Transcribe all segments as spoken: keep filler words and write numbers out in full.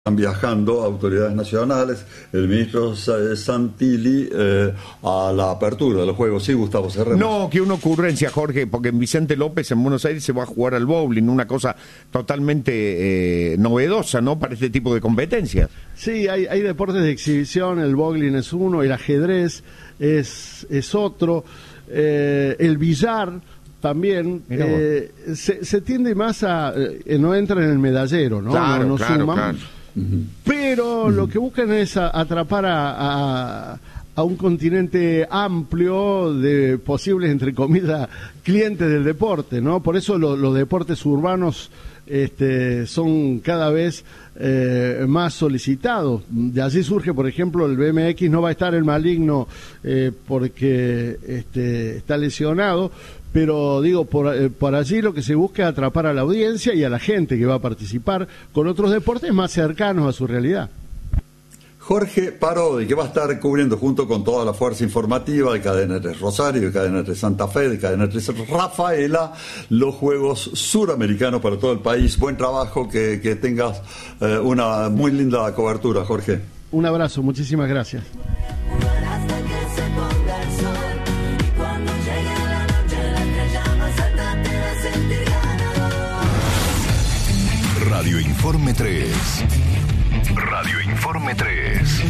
Están viajando autoridades nacionales, el ministro Santilli, eh, a la apertura de los Juegos. Sí, Gustavo, cerremos. No, que una ocurrencia, Jorge, porque en Vicente López, en Buenos Aires, se va a jugar al bowling, una cosa totalmente eh, novedosa, ¿no?, para este tipo de competencias. Sí, hay, hay deportes de exhibición, el bowling es uno, el ajedrez es, es otro, eh, el billar también, eh, se, se tiende más a... Eh, no entra en el medallero, ¿no? Claro, no, no claro, suman, claro. Uh-huh. Pero uh-huh. lo que buscan es a, atrapar a, a, a un continente amplio de posibles, entre comillas, clientes del deporte, ¿no? Por eso lo, los deportes urbanos este, son cada vez eh, más solicitados. De allí surge, por ejemplo, el B M X. No va a estar el Maligno eh, porque este, está lesionado, pero digo, por, eh, por allí lo que se busca es atrapar a la audiencia y a la gente que va a participar con otros deportes más cercanos a su realidad. Jorge Parodi, que va a estar cubriendo junto con toda la fuerza informativa de Cadena tres Rosario, de Cadena tres Santa Fe, de Cadena tres Rafaela, los Juegos Suramericanos para todo el país. Buen trabajo, que, que tengas eh, una muy linda cobertura, Jorge. Un abrazo, muchísimas gracias. Radio Informe tres. Radio Informe tres.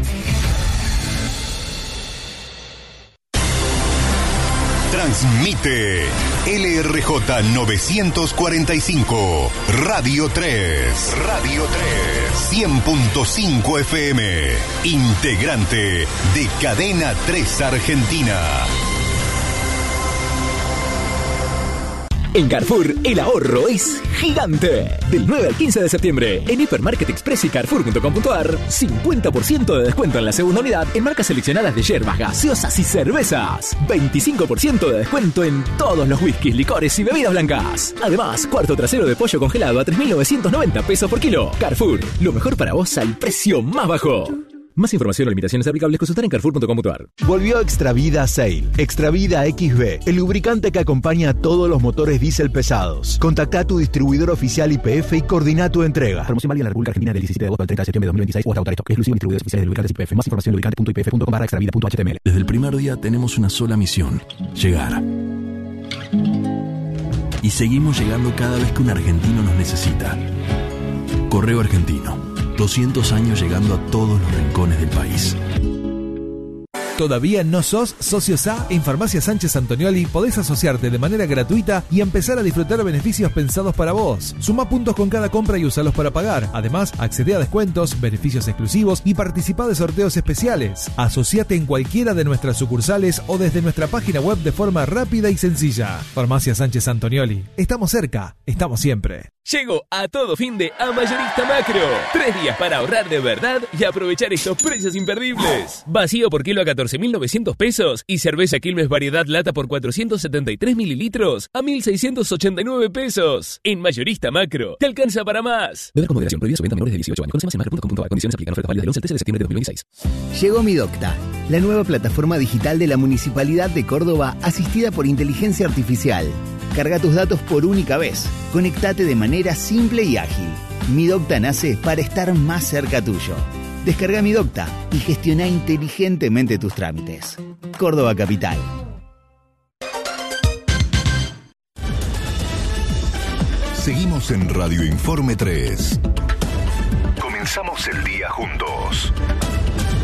Transmite L R J novecientos cuarenta y cinco, Radio tres. Radio tres. cien punto cinco F M. Integrante de Cadena tres Argentina. En Carrefour, el ahorro es gigante. Del nueve al quince de septiembre, en Hipermarket Express y Carrefour punto com punto a r, cincuenta por ciento de descuento en la segunda unidad en marcas seleccionadas de yerbas, gaseosas y cervezas. veinticinco por ciento de descuento en todos los whiskies, licores y bebidas blancas. Además, cuarto trasero de pollo congelado a tres mil novecientos noventa pesos por kilo. Carrefour, lo mejor para vos al precio más bajo. Más información o limitaciones aplicables consultar en Carrefour punto com punto a r. Volvió Extravida Sail. Extravida X B, el lubricante que acompaña a todos los motores diésel pesados. Contacta a tu distribuidor oficial Y P F y coordina tu entrega. Promoción válida en la República Argentina del diecisiete de agosto al treinta de septiembre de dos mil veintiséis o hasta autorizado. Exclusivo en distribuidores oficiales de lubricantes Y P F. Más información en lubricante punto i p f punto com barra extravida punto h t m l. Desde el primer día tenemos una sola misión: llegar. Y seguimos llegando cada vez que un argentino nos necesita. Correo Argentino. doscientos años llegando a todos los rincones del país. ¿Todavía no sos socio S A? En Farmacia Sánchez Antonioli podés asociarte de manera gratuita y empezar a disfrutar beneficios pensados para vos. Sumá puntos con cada compra y usalos para pagar. Además, accedé a descuentos, beneficios exclusivos y participá de sorteos especiales. Asociate en cualquiera de nuestras sucursales o desde nuestra página web de forma rápida y sencilla. Farmacia Sánchez Antonioli. Estamos cerca, estamos siempre. Llegó a todo fin de a Mayorista Macro. Tres días para ahorrar de verdad y aprovechar estos precios imperdibles. Vacío por kilo a catorce mil novecientos pesos y cerveza Quilmes Variedad Lata por cuatrocientos setenta y tres mililitros a mil seiscientos ochenta y nueve pesos. En Mayorista Macro, te alcanza para más. Beber con moderación, prohibido su venta a menores de dieciocho años. Conoce más en macro punto com punto a r. Condiciones aplican. Ofertas válidas del once al trece de septiembre de dos mil veintiséis. Llegó Midocta, la nueva plataforma digital de la Municipalidad de Córdoba asistida por inteligencia artificial. Carga tus datos por única vez. Conectate de manera simple y ágil. Midocta nace para estar más cerca tuyo. Descarga Midocta y gestiona inteligentemente tus trámites. Córdoba Capital. Seguimos en Radio Informe tres. Comenzamos el día juntos.